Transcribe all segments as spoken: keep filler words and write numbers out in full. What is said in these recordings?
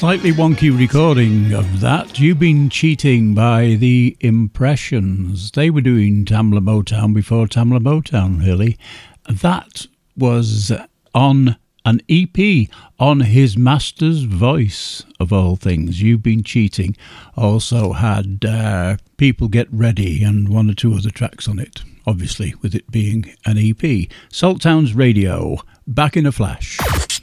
Slightly wonky recording of that. You've Been Cheating by The Impressions. They were doing Tamla Motown before Tamla Motown, really. That was on an E P on His Master's Voice, of all things. You've Been Cheating also had uh, People Get Ready and one or two other tracks on it, obviously, with it being an E P. Salt Towns Radio, back in a flash.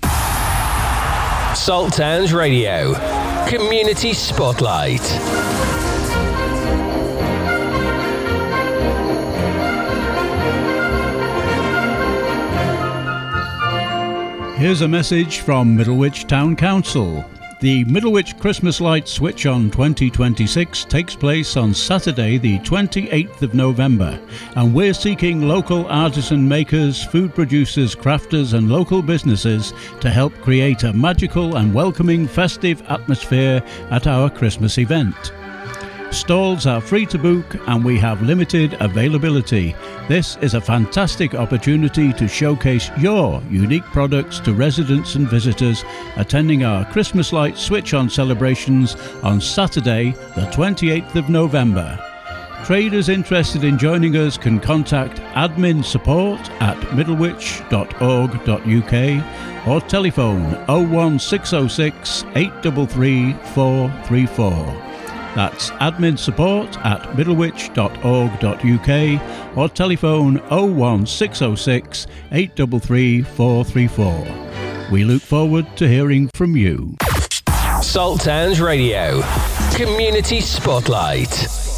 Salt Towns Radio, Community Spotlight. Here's a message from Middlewich Town Council. The Middlewich Christmas Light Switch On twenty twenty-six takes place on Saturday the twenty-eighth of November, and we're seeking local artisan makers, food producers, crafters and local businesses to help create a magical and welcoming festive atmosphere at our Christmas event. Stalls are free to book and we have limited availability. This is a fantastic opportunity to showcase your unique products to residents and visitors attending our Christmas Light Switch On celebrations on Saturday the twenty-eighth of November. Traders interested in joining us can contact admin support at middlewich dot org dot U K or telephone oh one six oh six, eight three three, four three four. That's admin support at middlewich dot org dot U K or telephone oh one six oh six, eight three three, four three four. We look forward to hearing from you. Salt Towns Radio, Community Spotlight.